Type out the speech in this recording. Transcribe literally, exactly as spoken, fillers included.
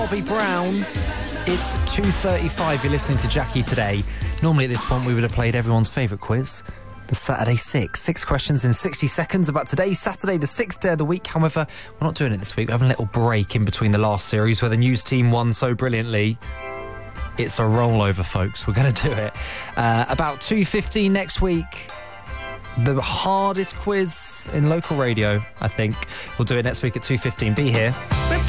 Bobby Brown. It's two thirty-five. You're listening to Jackie Today. Normally at this point we would have played everyone's favourite quiz, the Saturday Six. Six questions in sixty seconds about today, Saturday, the sixth day of the week. However, we're not doing it this week. We're having a little break in between the last series where the news team won so brilliantly. It's a rollover, folks. We're going to do it. Uh, about two fifteen next week. The hardest quiz in local radio, I think. We'll do it next week at two fifteen. Be here.